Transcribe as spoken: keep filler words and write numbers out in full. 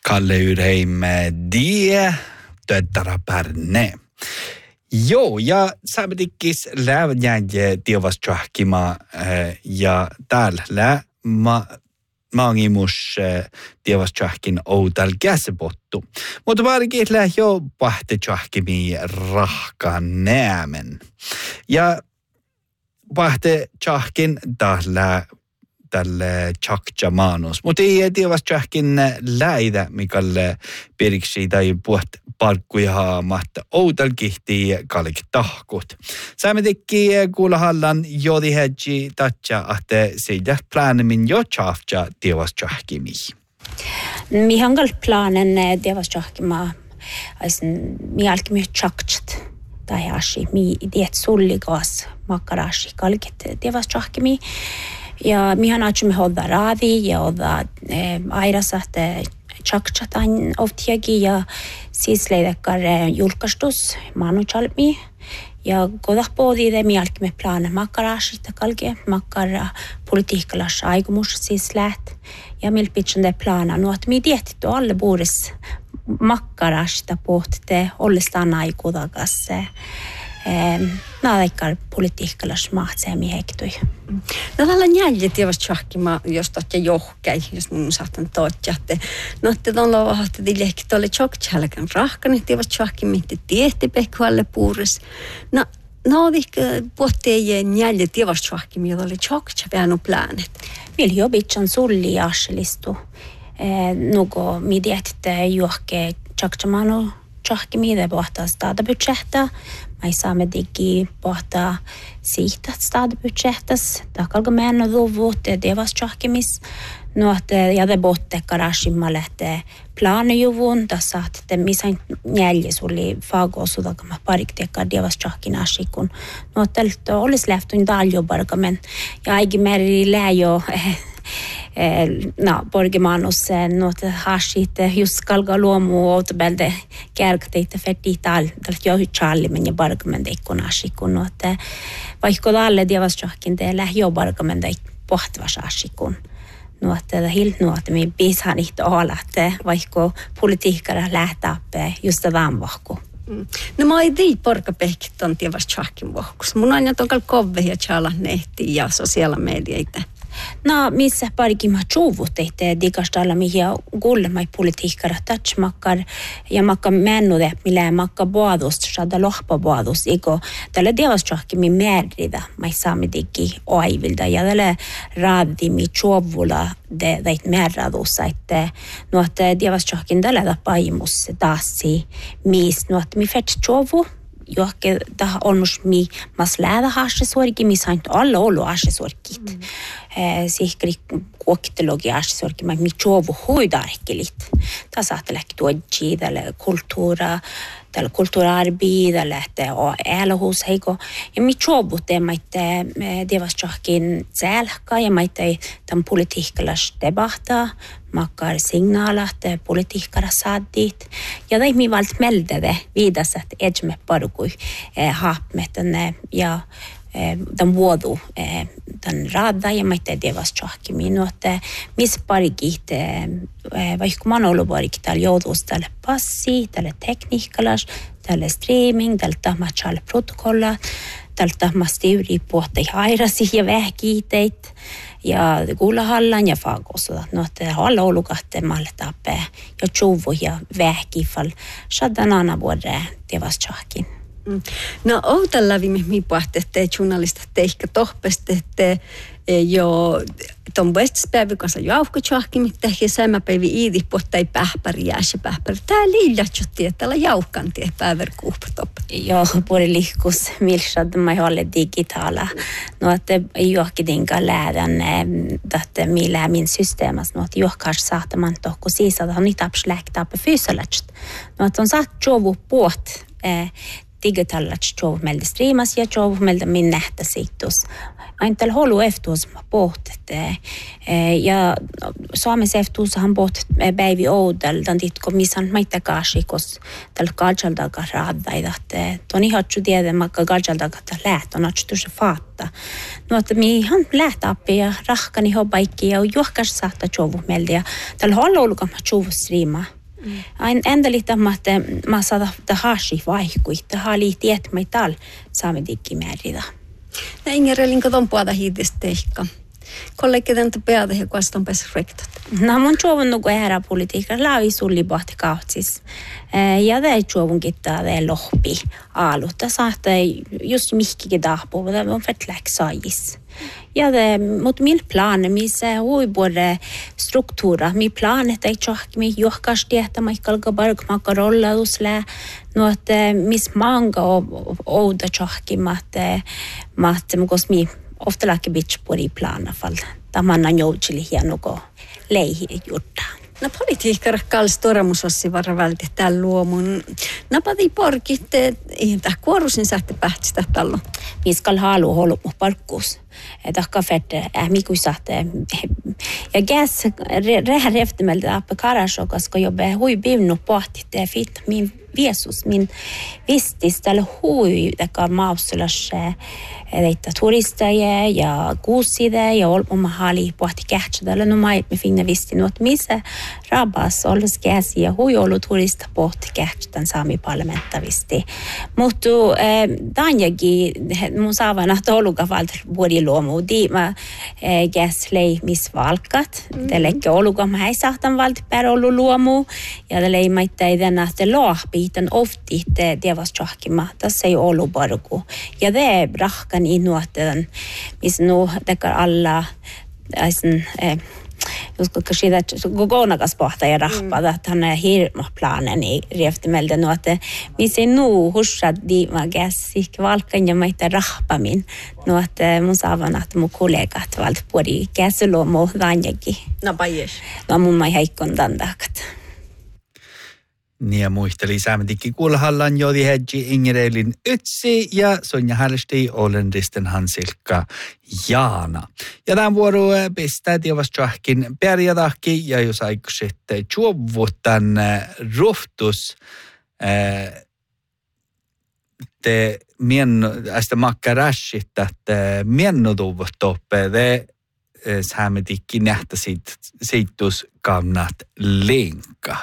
Kalle Yrheim, die töttara pärne. Joo, ja säämetikkis lävnjääjä tiovas tjahkima ja täällä lä ma maangimus tievas tjahkin outal käsipottu. Mutta varsinkin lä jo pahte tjahkimi rahkan näämen. Ja pahte tjahkin täällä tälle tjakja maanus. Mutta ei tievas tjahkin läitä, mikälle periksi tai puht parkkuja mahta outal kihti kallik tahkut. Saamme tekki kuulla hallan jodi hedji tatja ahte siitä planemin jo tjafja tievas tjahkimi. Mi hangal planen tievas tjahkima aisen mi alkimi tjaktjat tai ashi mi diet sulligas makarashi kalkit tievas tjahkimi. Ja mihan atsumme hodda raadi ja hodda eh, airasat tjaktjatan ovtiagi ja siis leidekar julkastus manu chalmi ja godahpoodi mi alkime plana makarashita kalke makara politiikkalas aikomus siis läht ja mil pitchande plana no at mi dietto alle boris makarashita pohtte ollestaan aikudagas eh, naadaikar politiikkalas mahtseemi heiktui. No tällä njälje tievas tjahkima, jos tohtia johkäi, jos mun saatan tohtiatte. No te tuolla vahti tilehki tuolle tjoktjälkän rahkani tievas tjahkimi, te tiehti pekkualle puures. No, no vihkä puhtii njälje tievas tjahkimi, jolla oli tjoktja väännu pläänet. Mil jo bitsan sulli ja aselistu. Nugo mi dietitte johke tjoktjamanu tjahkimi, det pohtaa stadabudgetta. Mai saamme digi pohtaa siitä stadabudgettas. Takalga mennä luvut devas tjahkimis. No att ja det botte karashimmalle että planejuvun tässä että missä jäljessä oli fagosuda kama parikteekka devas tjahkinashikun. No että olisi lähtun daljobargamen ja aigi meri läjo Eh, no, borgemanus no te hashit just kalga luomu outbelde kärkteitä fetti tal tal jo charli men bargamen de konashikun no te vaikka alle devas tjahkin te lä jo bargamen de pohtvas ashikun no te helt no te mi bisan inte alla te vaikka politiikara lähtäppe just tämän vahko. Mm. No mä ei tii porka pehkitton tievas tjahkin vahkus. Mun aina tonkal kove ja chala nehti ja sosiaala medieitä. No, missä parikin mä tjuvut, että digastalla mihin kuulemai politiikkara tatsmakkar ja makka mennude, millä makka boadust, saada lohpa boadust, iko tällä devastjahkimi merrida, mai saamme digi oivilda ja tällä raadimi tjuvulla de deit merradussa, että no, että devastjahkin tällä tapaimus tassi mis, no, että mi fett tjuvu, johke tähän olmus mi mas lähdä haasisuorikin, missä on alla olo haasisuorikit. Mm. Eh, Sihkri kuokkitelogi haasisuorikin, mi tjovu hoidarikkelit. Tässä ajattelekki tuodji, tälle kulttuura, tälle kulttuurarbi, tälle äälahus, heiko. Ja mi tjovu teemaitte devastjahkin sälkä, ja maitte tämän politiikkalas debattaa, makkar signaalat, politiikkara saadit. Ja tai mi valt meldede viidas, että edjme parukui eh, haapmetan ja eh, tämän vuodu eh, tämän raada ja maitte devastjahkin no että missä parikit eh, vaikka man ollut parikit täällä joutuus tälle passi, tälle tekniikkalas, tälle streaming, tälle tahmatsalle protokolla, tälle tahmastiuri puhutte hairasi ja vähkiiteit ja kuulahallan ja fagosuda. No että alla olukahte malle tappe ja tjuvu ja vähkifall sadan anna vuodre devastjahkin. Mm. No outalla viime mi puhtette journalistat teikka tohpestette jo ton vestspäivä kanssa jauhko tjahkimitte ja sama päivä iidi pohtai pähpäri jäässä pähpäri. Tää liiljatsutti, että tällä jauhkan tie päiverkuuppatop. Joo, puoli lihkus milsad mai håller digitala. No että johkidinka lähdän että millä min systeemas no että johkas saataman tohko siis että on itaps lähtaappe fyysällätst. No että on saat jovu puot digitalat tjov melda streamas ja tjov melda min nähtä siittus. Aintal holu eftuus pohtet ja Suomessa eftuushan pohtet päivi oudal dan ditko misan maita kaashikos tal kalchaldaga raaddaida että toni hatsu tiedä makka kalchaldaga ta läht on atsu se fatta. No että mi han lähtaappe ja rahkani hobaikki ja johkas saattaa tjovu melda ja tal holu olukama tjovu streama Ain enda lite om att man sa att det har sig vaikuit, det har lite ett med tal saamedikin määritä. Ja Ingerelinko ton puolta hiitisteikka. Kollegiden te peada ja kuaston pääs rektat. No mun chuovun nuku era politiikka laavi sulli pohti kautsis. Ja det chuovun kitta det lohpi alu. Det saattaa just mihkikin tahpu, det on fett läksajis. Ja det mot mil planer missä huibuore struktuura, mi planet ei chohki mi johkasti että Michael Gabarg makarolla usle no että mis manga ouda chohki matte matte mukos mi ofta laki bitch på i plana fall. Tamanna joutili hienogo leihi jutta. No politiikkara kallis toramusossi varra välti täällä luomun. Napati porkit, ei tämä kuorusin sähti pähtistä tallo. Miskal halu holu mu parkkus. Takka fette äh miku sahte. Ja gas reher eftermälde appe karasho koska jobbe hui bivnu pohti te fit min viesus min vistis tällä hui taka maussulas että turisteja ja kuuside ja olpoma hali pohti kähtsä no mai me finna visti nuot missä rabas olles käsi ja hui ollut turista pohti kähtsän saami parlamentavisti mutta danjagi mun saavana toluga valt bori luomu di ma gaslei mis valkat det lägger oluga mä ei sahtan valt per olu luomu ja det lei maitta iden att det lohpi den ofti det det var chockima tässä ei olu barku ja det brahkan inuoten missä nu tekar alla aisen eh Josko kashida gogonakas pohta ja rahpada että hän hirma planen i rieftimelden nu att missä nu hussad di magassi valkan ja maita rahpamin nu att mun saavan att mun kollegat valt pori käslomo danjaki no pajes no mun mai heikkon dandakat. Niin muisteli säämetikin kuulhallan jodi hedji Ingerelin ytsi ja Sonja Härsti Olendisten Hansilkka Jaana. Ja tämän vuoro pistää tievastrohkin perjadahki ja jos aikuiset juovutan ruhtus te mienno, ästä makkarashit, että miennoduvut toppe te säämetikin nähtäisit seitus kannat lenka.